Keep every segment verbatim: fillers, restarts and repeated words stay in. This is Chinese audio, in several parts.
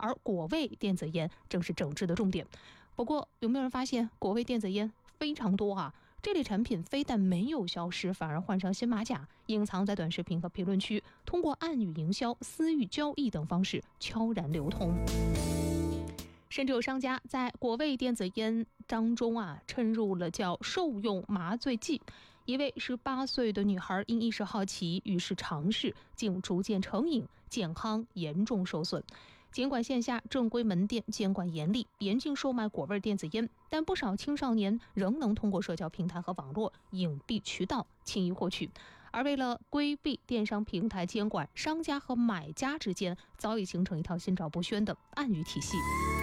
而果味电子烟正是整治的重点。不过，有没有人发现果味电子烟非常多啊？这类产品非但没有消失，反而换上新马甲，隐藏在短视频和评论区，通过暗语营销、私域交易等方式悄然流通。甚至有商家在果味电子烟当中啊，掺入了叫受用麻醉剂。一位十八岁的女孩因一时好奇，于是尝试，竟逐渐成瘾，健康严重受损。尽管线下正规门店监管严厉，严禁售卖果味电子烟，但不少青少年仍能通过社交平台和网络隐蔽渠道轻易获取。而为了规避电商平台监管，商家和买家之间早已形成一套心照不宣的暗语体系。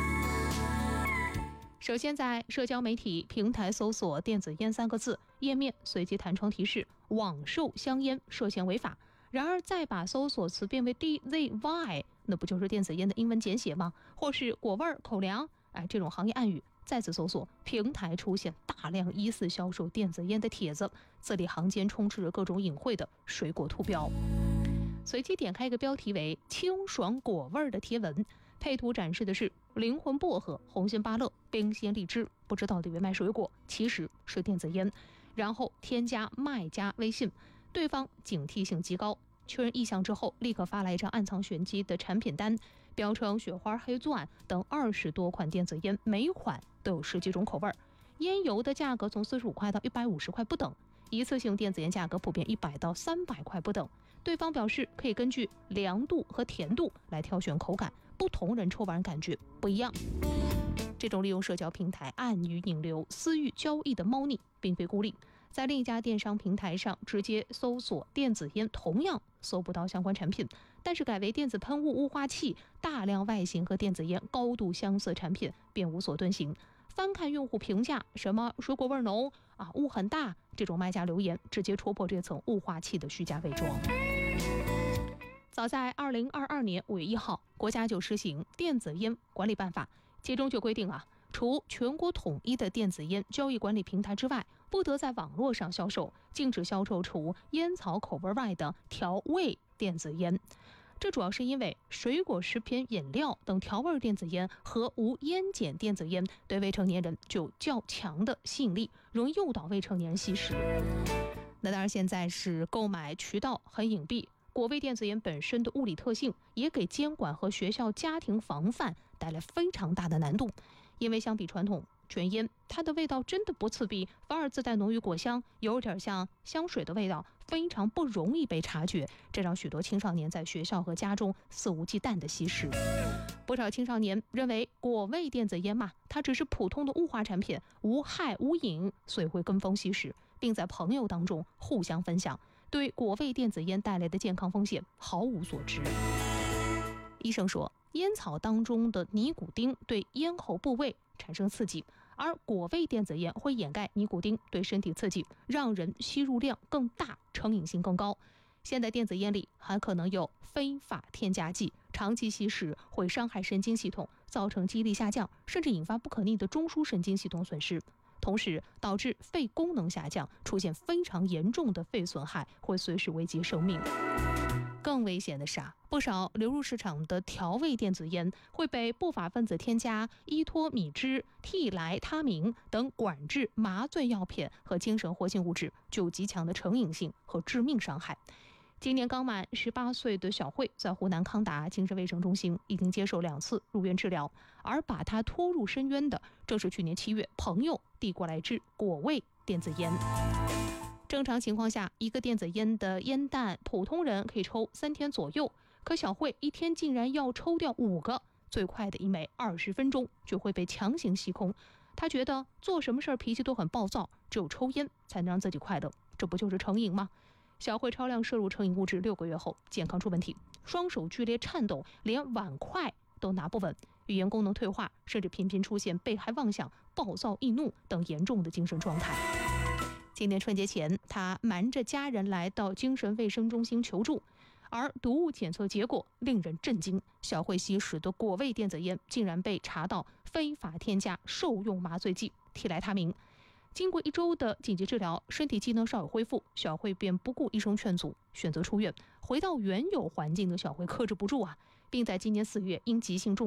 首先，在社交媒体平台搜索电子烟三个字，页面随即弹窗提示网售香烟涉嫌违法。然而再把搜索词变为 D Z Y， 那不就是电子烟的英文简写吗？或是果味口粮，哎，这种行业暗语。再次搜索，平台出现大量疑似销售电子烟的帖子，字里行间充斥着各种隐晦的水果图标。随即点开一个标题为清爽果味的贴文，配图展示的是灵魂薄荷、红心芭乐、冰鲜荔枝，不知道以为卖水果，其实是电子烟。然后添加卖家微信，对方警惕性极高，确认意向之后，立刻发来一张暗藏玄机的产品单，标称雪花、黑钻等二十多款电子烟，每款都有十几种口味，烟油的价格从四十五块到一百五十块不等，一次性电子烟价格普遍一百到三百块不等。对方表示可以根据凉度和甜度来挑选口感，不同人抽完感觉不一样。这种利用社交平台暗语引流、私域交易的猫腻并非孤立，在另一家电商平台上直接搜索电子烟，同样搜不到相关产品，但是改为电子喷雾、雾化器，大量外形和电子烟高度相似产品便无所遁形。翻看用户评价，什么水果味浓啊，雾很大，这种卖家留言直接戳破这层雾化器的虚假伪装。早在二零二二年五月一号，国家就施行电子烟管理办法，其中就规定啊，除全国统一的电子烟交易管理平台之外，不得在网络上销售，禁止销售除烟草口味外的调味电子烟。这主要是因为水果、食品、饮料等调味电子烟和无烟碱电子烟对未成年人具有较强的吸引力，容易诱导未成年人吸食。那当然，现在是购买渠道很隐蔽，果味电子烟本身的物理特性也给监管和学校家庭防范带来非常大的难度，因为相比传统卷烟，它的味道真的不刺鼻，反而自带浓郁果香，有点像香水的味道，非常不容易被察觉，这让许多青少年在学校和家中肆无忌惮的吸食。不少青少年认为果味电子烟嘛，它只是普通的雾化产品，无害无瘾，所以会跟风吸食，并在朋友当中互相分享，对果味电子烟带来的健康风险毫无所知。医生说，烟草当中的尼古丁对咽喉部位产生刺激，而果味电子烟会掩盖尼古丁对身体刺激，让人吸入量更大，成瘾性更高。现在电子烟里还可能有非法添加剂，长期吸食会伤害神经系统，造成记忆力下降，甚至引发不可逆的中枢神经系统损失，同时导致肺功能下降，出现非常严重的肺损害，会随时危及生命。更危险的是啊，不少流入市场的调味电子烟会被不法分子添加依托米脂、替来他明等管制麻醉药片和精神活性物质，具有极强的成瘾性和致命伤害。今年刚满十八岁的小慧在湖南康达精神卫生中心已经接受两次入院治疗，而把她拖入深渊的正是去年七月朋友递过来支果味电子烟。正常情况下，一个电子烟的烟弹普通人可以抽三天左右，可小慧一天竟然要抽掉五个，最快的一枚二十分钟就会被强行吸空。她觉得做什么事儿脾气都很暴躁，只有抽烟才能让自己快乐，这不就是成瘾吗？小慧超量摄入成瘾物质六个月后，健康出问题，双手剧烈颤抖，连碗筷都拿不稳，语言功能退化，甚至频频出现被害妄想、暴躁易怒等严重的精神状态。今年春节前，他瞒着家人来到精神卫生中心求助，而毒物检测结果令人震惊，小慧吸食的果味电子烟竟然被查到非法添加受用麻醉剂替来他明。经过一周的紧急治疗，身体机能稍有恢复，小慧便不顾医生劝阻，选择出院。回到原有环境的小慧克制不住啊，并在今年四月因急性中